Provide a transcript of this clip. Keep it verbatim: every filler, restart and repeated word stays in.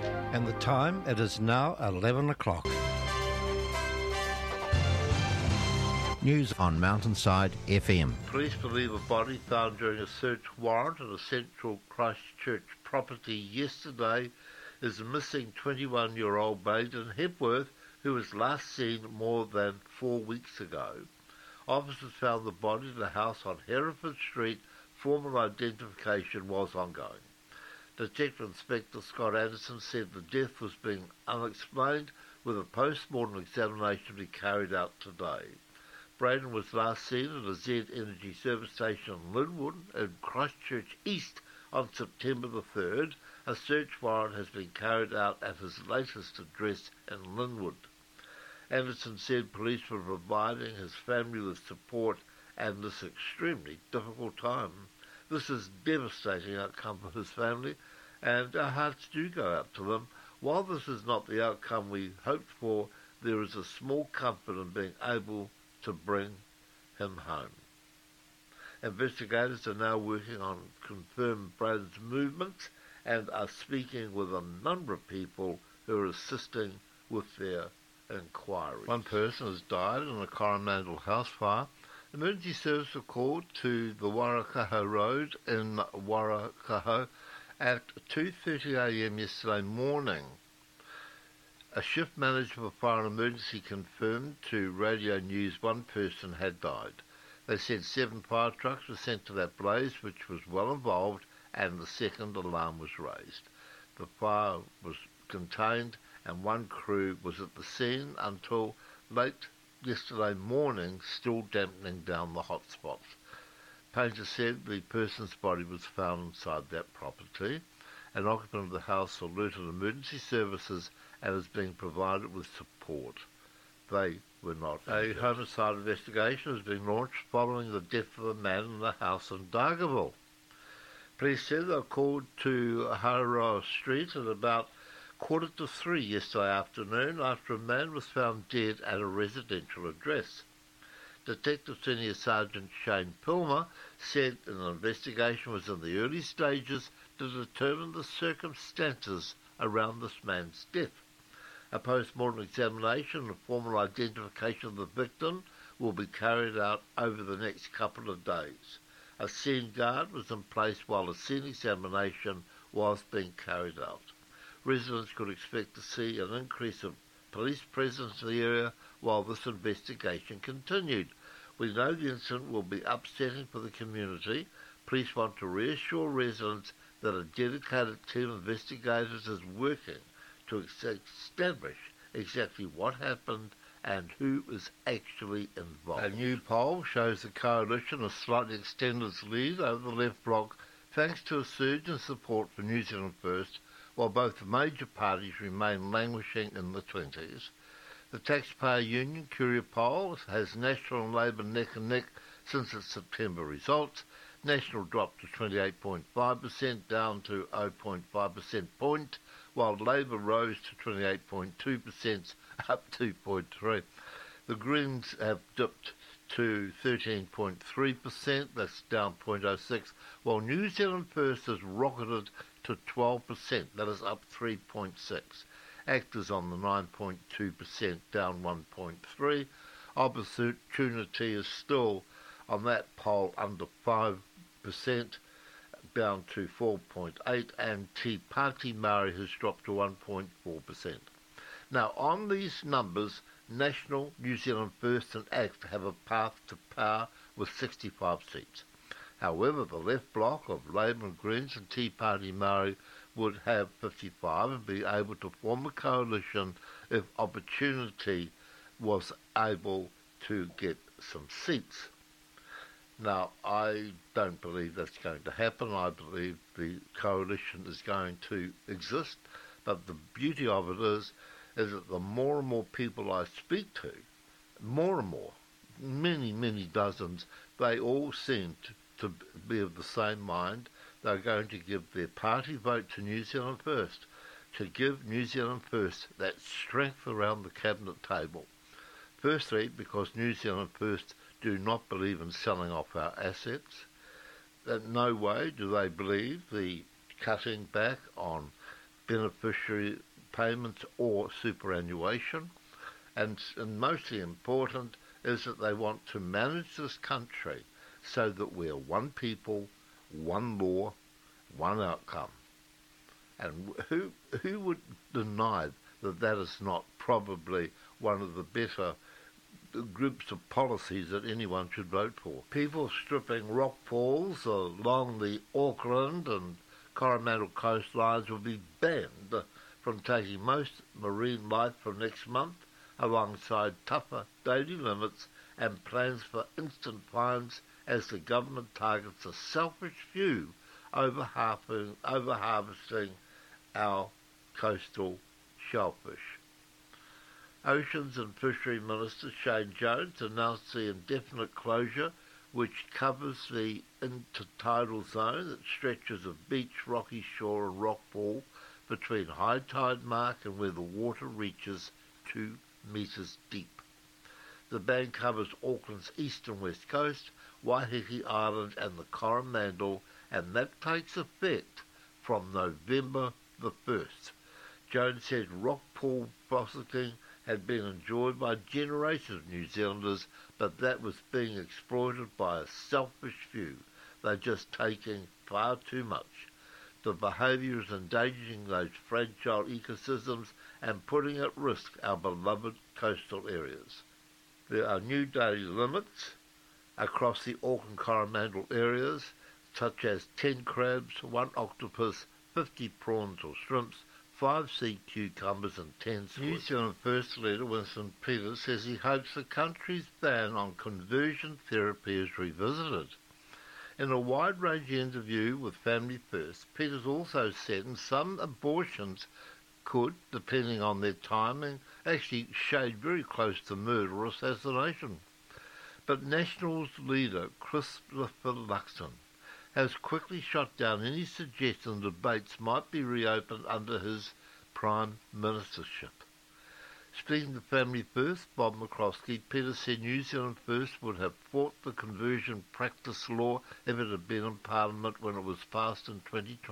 And the time, it is now eleven o'clock. News on Mountainside F M. Police believe a body found during a search warrant at a central Christchurch property yesterday is a missing twenty-one-year-old Baden Hepworth, who was last seen more than four weeks ago. Officers found the body in a house on Hereford Street. Formal identification was ongoing. Detective Inspector Scott Anderson said the death was being unexplained, with a post-mortem examination to be carried out today. Braden was last seen at a Z Energy service station in Linwood in Christchurch East on September the third. A search warrant has been carried out at his latest address in Linwood. Anderson said police were providing his family with support at this extremely difficult time. This is a devastating outcome for his family, and our hearts do go out to them. While this is not the outcome we hoped for, there is a small comfort in being able to bring him home. Investigators are now working on confirmed Braden's movements and are speaking with a number of people who are assisting with their inquiry. One person has died in a Coromandel house fire. Emergency service were called to the Warakaho Road in Warakaho at two thirty a m yesterday morning. A shift manager for fire and emergency confirmed to Radio News one person had died. They said seven fire trucks were sent to that blaze, which was well involved, and the second alarm was raised. The fire was contained and one crew was at the scene until late yesterday morning, still dampening down the hot spots. Painter said the person's body was found inside that property. An occupant of the house alerted emergency services and is being provided with support. They were not. A homicide investigation has been launched following the death of a man in the house in Dargaville. Police said they were called to Hararoa Street at about quarter to three yesterday afternoon after a man was found dead at a residential address. Detective Senior Sergeant Shane Pilmer said an investigation was in the early stages to determine the circumstances around this man's death. A post-mortem examination and formal identification of the victim will be carried out over the next couple of days. A scene guard was in place while the scene examination was being carried out. Residents could expect to see an increase of police presence in the area while this investigation continued. We know the incident will be upsetting for the community. Police want to reassure residents that a dedicated team of investigators is working to establish exactly what happened and who is actually involved. A new poll shows the Coalition has slightly extended its lead over the Left Bloc thanks to a surge in support for New Zealand First, while both the major parties remain languishing in the twenties. The Taxpayer Union Courier poll has National and Labour neck and neck since its September results. National dropped to twenty-eight point five percent, down to zero point five percent point, while Labour rose to twenty-eight point two percent, up two point three percent. The Greens have dipped to thirteen point three percent, that's down zero point zero six, while New Zealand First has rocketed to twelve percent, that is up three point six. Actors on the nine point two percent, down one point three. Opportunity is still on that poll under five percent, down to four point eight, and Te Pāti Māori has dropped to one point four percent. Now, on these numbers, National, New Zealand First and ACT have a path to power with sixty-five seats. However, the Left Bloc of Labour and Greens and Te Pāti Māori would have fifty-five and be able to form a coalition if Opportunity was able to get some seats. Now, I don't believe that's going to happen. I believe the coalition is going to exist, but the beauty of it is, is that the more and more people I speak to, more and more, many, many dozens, they all seem to to be of the same mind. They're going to give their party vote to New Zealand First, to give New Zealand First that strength around the cabinet table. Firstly, because New Zealand First do not believe in selling off our assets. In no way do they believe the cutting back on beneficiary payments or superannuation. And, and mostly important is that they want to manage this country so that we're one people, one law, one outcome. And who who would deny that that is not probably one of the better groups of policies that anyone should vote for? People stripping rock pools along the Auckland and Coromandel coastlines will be banned from taking most marine life from next month, alongside tougher daily limits and plans for instant fines as the government targets a selfish few over, harping, over harvesting our coastal shellfish. Oceans and Fishery Minister Shane Jones announced the indefinite closure which covers the intertidal zone that stretches of beach, rocky shore and rock pool between high tide mark and where the water reaches two metres deep. The ban covers Auckland's east and west coast, Waiheke Island and the Coromandel, and that takes effect from November the first. Jones said rock pool processing had been enjoyed by generations of New Zealanders, but that was being exploited by a selfish few. They're just taking far too much. The behaviour is endangering those fragile ecosystems and putting at risk our beloved coastal areas. There are new daily limits across the Auckland Coromandel areas, such as ten crabs, one octopus, fifty prawns or shrimps, five sea cucumbers and ten squid. New Zealand First Leader Winston Peters says he hopes the country's ban on conversion therapy is revisited. In a wide-ranging interview with Family First, Peters also said in some abortions could, depending on their timing, actually shade very close to murder or assassination. But Nationals leader Christopher Luxon has quickly shot down any suggestion debates might be reopened under his prime ministership. Speaking to Family First, Bob McCloskey, Peters said New Zealand First would have fought the conversion practice law if it had been in Parliament when it was passed in twenty twenty.